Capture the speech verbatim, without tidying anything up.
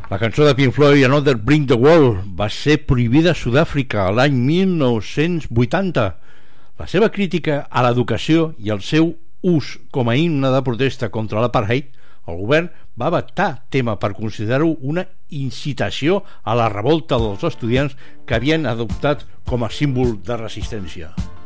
La cançó de Pink Floyd, Another Brick in the Wall, va ser prohibida a Sud-àfrica l'any mil nou-cents vuitanta. La seva crítica a l'educació i el seu ús com a himne de protesta contra l'apartheid, el govern va vetar tema per considerar-ho una incitació a la revolta dels estudiants que havien adoptat com a símbol de resistència.